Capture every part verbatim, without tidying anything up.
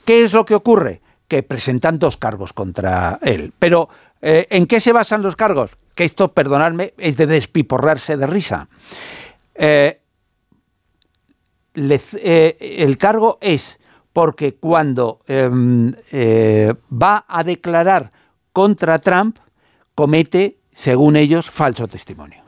¿qué es lo que ocurre? Que presentan dos cargos contra él. Pero, eh, ¿en qué se basan los cargos? Que esto, perdonadme, es de despiporrarse de risa. Eh, le, eh, el cargo es porque cuando eh, eh, va a declarar contra Trump, comete, según ellos, falso testimonio.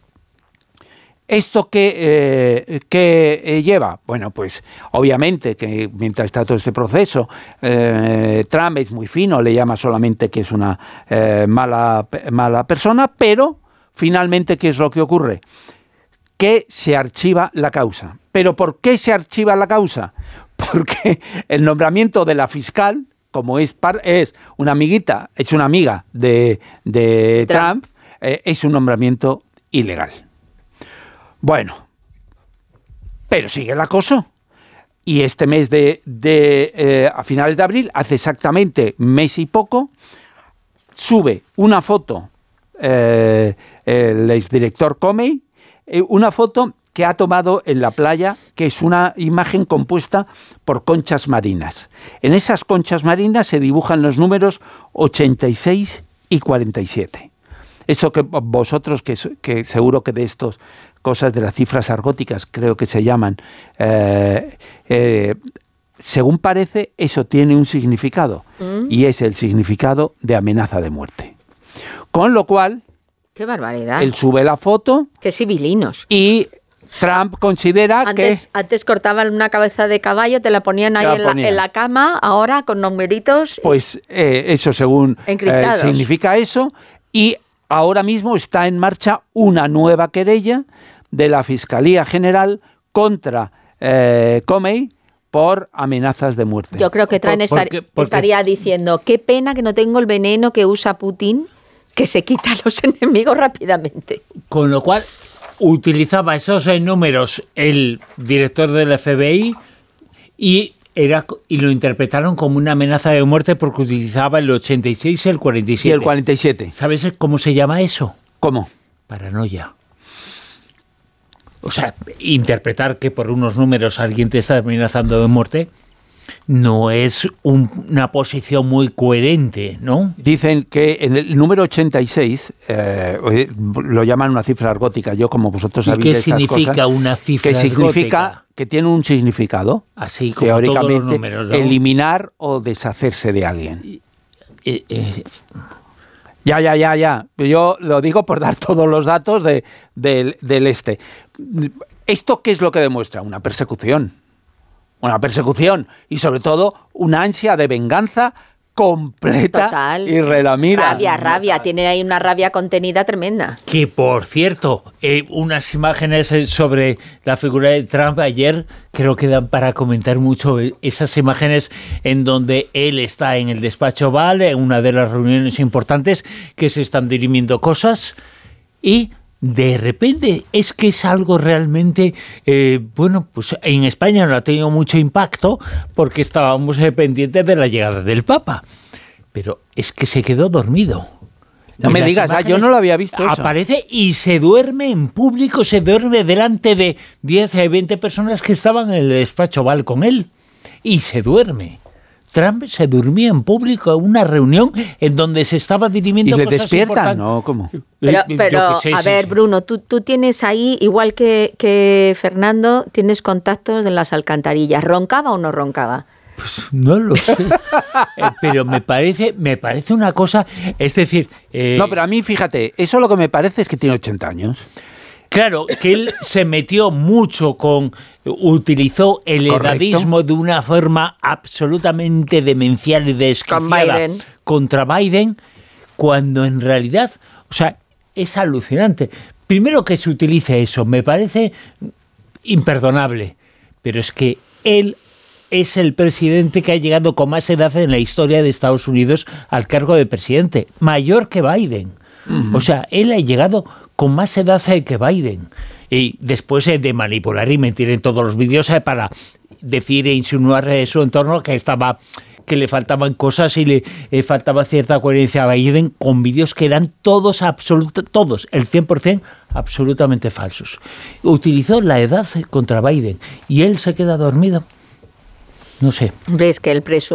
¿Esto qué, eh, qué eh, lleva? Bueno, pues obviamente que mientras está todo este proceso, eh, Trump es muy fino, le llama solamente que es una eh, mala, mala persona, pero finalmente, ¿qué es lo que ocurre? Que se archiva la causa. ¿Pero por qué se archiva la causa? Porque el nombramiento de la fiscal, como es, par, es una amiguita, es una amiga de, de Trump, Trump eh, es un nombramiento ilegal. Bueno, pero sigue el acoso. Y este mes de, de eh, a finales de abril, hace exactamente mes y poco, sube una foto, eh, el exdirector Comey, eh, una foto que ha tomado en la playa, que es una imagen compuesta por conchas marinas. En esas conchas marinas se dibujan los números ochenta y seis y cuarenta y siete. Eso que vosotros, que, que seguro que de estos cosas de las cifras argóticas, creo que se llaman, eh, eh, según parece, eso tiene un significado, mm. y es el significado de amenaza de muerte. Con lo cual, ¡qué barbaridad! Él sube la foto. ¡Qué civilinos! Y Trump considera antes, que... Antes cortaban una cabeza de caballo, te la ponían ahí la en, ponían. La, en la cama, ahora con numeritos... Pues eh, eso según eh, significa eso, y ahora mismo está en marcha una nueva querella de la Fiscalía General contra eh, Comey por amenazas de muerte. Yo creo que Trump estar, porque, porque, estaría diciendo, qué pena que no tengo el veneno que usa Putin, que se quita a los enemigos rápidamente. Con lo cual, utilizaba esos números el director del F B I y, era, y lo interpretaron como una amenaza de muerte porque utilizaba el ochenta y seis y el cuarenta y siete. Y el cuarenta y siete. ¿Sabes cómo se llama eso? ¿Cómo? Paranoia. O sea, interpretar que por unos números alguien te está amenazando de muerte no es un, una posición muy coherente, ¿no? Dicen que en el número ochenta y seis, eh, lo llaman una cifra argótica, yo como vosotros sabéis ¿Y qué estas significa cosas, una cifra que significa argótica? Que tiene un significado, así como teóricamente, todos los números, ¿no? Eliminar o deshacerse de alguien. Eh, eh, Ya, ya, ya, ya. Yo lo digo por dar todos los datos de, de, del este. ¿Esto qué es lo que demuestra? Una persecución. Una persecución y sobre todo una ansia de venganza completa. Total. Y relamida. Rabia, rabia. Tiene ahí una rabia contenida tremenda. Que, por cierto, eh, unas imágenes sobre la figura de Trump ayer creo que dan para comentar mucho. Esas imágenes en donde él está en el despacho Oval, en una de las reuniones importantes, que se están dirimiendo cosas y... de repente es que es algo realmente, eh, bueno, pues en España no ha tenido mucho impacto porque estábamos eh, pendientes de la llegada del Papa, pero es que se quedó dormido. No me digas, ah, yo no lo había visto. Aparece eso. Y se duerme en público, se duerme delante de diez a veinte personas que estaban en el despacho Oval con él, y se duerme. Trump se durmía en público en una reunión en donde se estaba dirimiendo cosas importantes. ¿Y le despiertan? No, ¿cómo? Pero, pero sé, a sí, ver, sí. Bruno, tú, tú tienes ahí, igual que, que Fernando, tienes contactos en las alcantarillas. ¿Roncaba o no roncaba? Pues no lo sé. eh, pero me parece, me parece una cosa... Es decir... Eh, no, pero a mí, fíjate, eso lo que me parece es que tiene ochenta años. Claro, que él se metió mucho con... Utilizó el Correcto. edadismo de una forma absolutamente demencial y desquiciada Con contra Biden, cuando en realidad, o sea, es alucinante. Primero que se utilice eso, me parece imperdonable, pero es que él es el presidente que ha llegado con más edad en la historia de Estados Unidos al cargo de presidente, mayor que Biden. Uh-huh. O sea, él ha llegado con más edad que Biden. Y después de manipular y mentir en todos los vídeos para decir e insinuar su entorno que estaba que le faltaban cosas y le eh, faltaba cierta coherencia a Biden con vídeos que eran todos, absoluta, todos, el cien por ciento absolutamente falsos. Utilizó la edad contra Biden y él se queda dormido. No sé. Hombre, es que el preso